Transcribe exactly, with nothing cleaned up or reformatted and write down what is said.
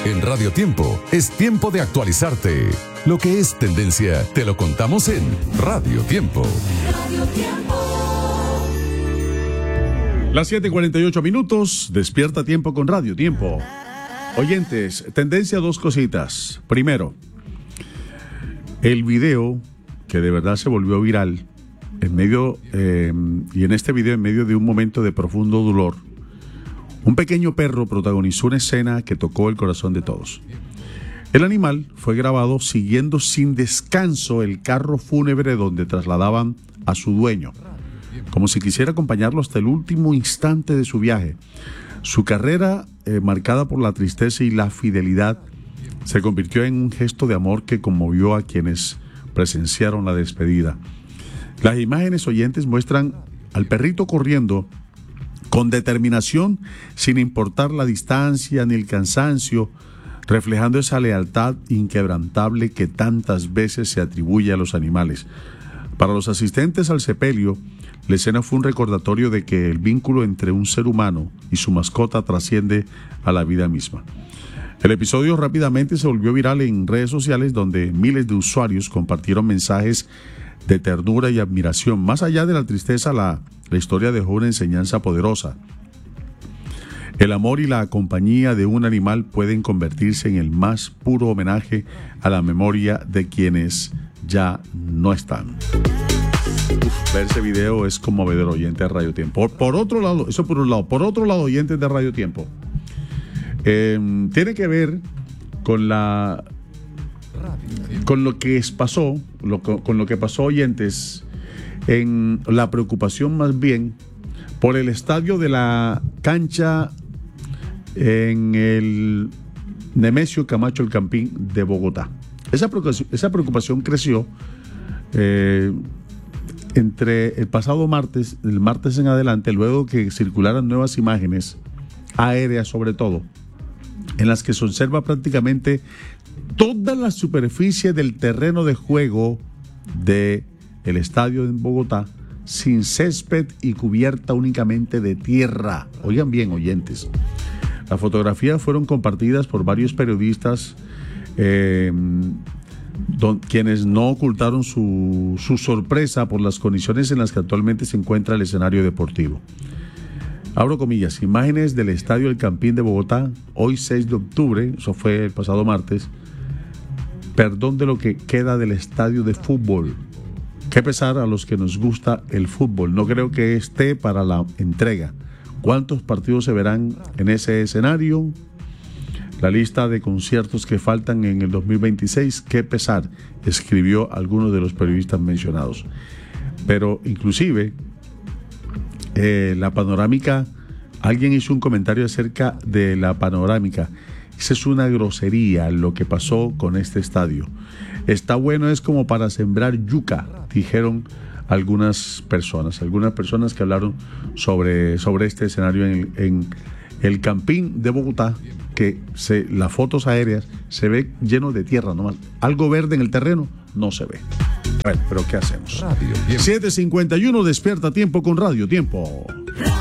En Radio Tiempo es tiempo de actualizarte. Lo que es tendencia te lo contamos en Radio Tiempo. Radio Tiempo. Las siete y cuarenta y ocho minutos, despierta Tiempo con Radio Tiempo. Oyentes, tendencia, dos cositas. Primero, el video que de verdad se volvió viral en medio, eh, y en este video en medio de un momento de profundo dolor, un pequeño perro protagonizó una escena que tocó el corazón de todos. El animal fue grabado siguiendo sin descanso el carro fúnebre donde trasladaban a su dueño, como si quisiera acompañarlo hasta el último instante de su viaje. Su carrera, eh, marcada por la tristeza y la fidelidad, se convirtió en un gesto de amor que conmovió a quienes presenciaron la despedida. Las imágenes, oyentes, muestran al perrito corriendo con determinación, sin importar la distancia ni el cansancio, reflejando esa lealtad inquebrantable que tantas veces se atribuye a los animales. Para los asistentes al sepelio, la escena fue un recordatorio de que el vínculo entre un ser humano y su mascota trasciende a la vida misma. El episodio rápidamente se volvió viral en redes sociales, donde miles de usuarios compartieron mensajes de ternura y admiración. Más allá de la tristeza, la, la historia dejó una enseñanza poderosa. El amor y la compañía de un animal pueden convertirse en el más puro homenaje a la memoria de quienes ya no están. Uf, ver ese video es conmovedor, oyente de Radio Tiempo. Por, por otro lado, eso por un lado. Por otro lado, oyentes de Radio Tiempo, eh, tiene que ver con la con lo que pasó, lo, con lo que pasó, oyentes, en la preocupación más bien por el estadio de la cancha en el Nemesio Camacho El Campín de Bogotá. Esa preocupación, esa preocupación creció eh, entre el pasado martes, el martes en adelante, luego que circularan nuevas imágenes aéreas, sobre todo, en las que se observa prácticamente toda la superficie del terreno de juego del estadio en Bogotá, sin césped y cubierta únicamente de tierra. Oigan bien, oyentes. Las fotografías fueron compartidas por varios periodistas, eh, don, quienes no ocultaron su, su sorpresa por las condiciones en las que actualmente se encuentra el escenario deportivo. Abro comillas, imágenes del estadio El Campín de Bogotá, hoy seis de octubre, eso fue el pasado martes. Perdón de lo que queda del estadio de fútbol. Qué pesar a los que nos gusta el fútbol. No creo que esté para la entrega. ¿Cuántos partidos se verán en ese escenario? La lista de conciertos que faltan en el dos mil veintiséis. Qué pesar, escribió alguno de los periodistas mencionados. Pero inclusive, eh, la panorámica, alguien hizo un comentario acerca de la panorámica. Esa es una grosería lo que pasó con este estadio. Está bueno, es como para sembrar yuca, dijeron algunas personas, algunas personas que hablaron sobre, sobre este escenario en, en el Campín de Bogotá, que se, las fotos aéreas se ve lleno de tierra nomás. Algo verde en el terreno no se ve. Bueno, pero ¿qué hacemos? siete cincuenta y uno, despierta Tiempo con Radio Tiempo.